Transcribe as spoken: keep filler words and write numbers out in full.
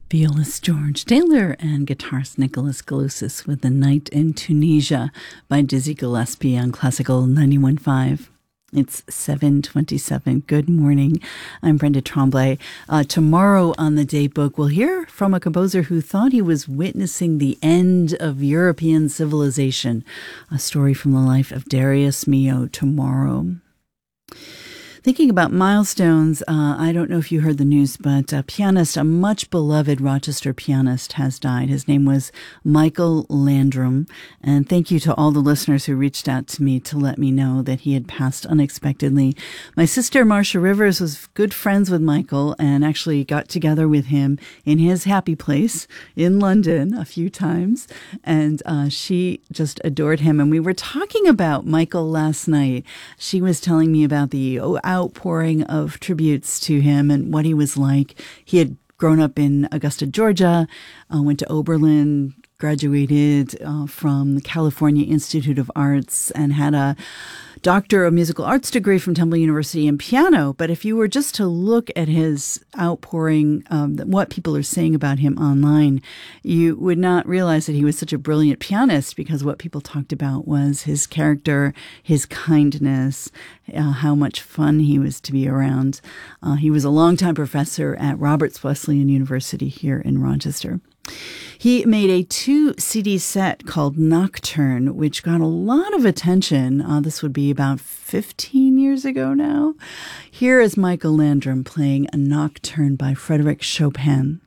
Violist George Taylor and guitarist Nicholas Galusis with The Night in Tunisia by Dizzy Gillespie on Classical ninety-one point five. It's seven twenty-seven. Good morning. I'm Brenda Tremblay. Uh, tomorrow on the Date Book, we'll hear from a composer who thought he was witnessing the end of European civilization. A story from the life of Darius Milhaud tomorrow. Thinking about milestones, uh, I don't know if you heard the news, but a pianist, a much beloved Rochester pianist, has died. His name was Michael Landrum. And thank you to all the listeners who reached out to me to let me know that he had passed unexpectedly. My sister, Marcia Rivers, was good friends with Michael and actually got together with him in his happy place in London a few times. And uh, she just adored him. And we were talking about Michael last night. She was telling me about the oh, outpouring of tributes to him and what he was like. He had grown up in Augusta, Georgia, uh, went to Oberlin, graduated uh, from the California Institute of Arts, and had a Doctor of Musical Arts degree from Temple University in piano. But if you were just to look at his outpouring, um, what people are saying about him online, you would not realize that he was such a brilliant pianist, because what people talked about was his character, his kindness, uh, how much fun he was to be around. Uh, he was a longtime professor at Roberts Wesleyan University here in Rochester. He made a two C D set called Nocturne, which got a lot of attention. Uh, this would be about fifteen years ago now. Here is Michael Landrum playing a Nocturne by Frédéric Chopin.